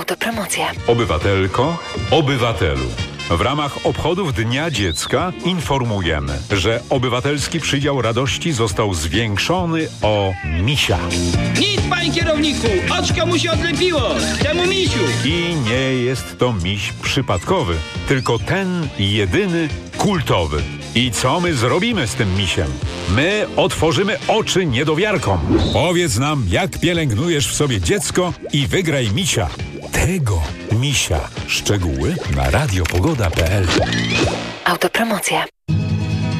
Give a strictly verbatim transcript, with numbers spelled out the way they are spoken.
Autopromocja. Obywatelko, obywatelu. W ramach obchodów Dnia Dziecka informujemy, że obywatelski przydział radości został zwiększony o misia. Nic, panie kierowniku! Oczko mu się odlepiło! Temu misiu! I nie jest to miś przypadkowy, tylko ten jedyny kultowy. I co my zrobimy z tym misiem? My otworzymy oczy niedowiarkom. Powiedz nam, jak pielęgnujesz w sobie dziecko i wygraj misia. Tego misia. Szczegóły na radiopogoda kropka p l. Autopromocja.